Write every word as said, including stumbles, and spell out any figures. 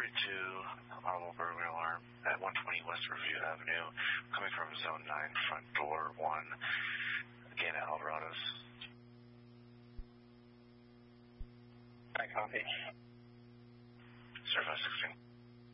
forty-two, audible burglary alarm at one twenty West Review Avenue, coming from zone nine, front door one, again at Alvarado's. I copy. Survey sixteen.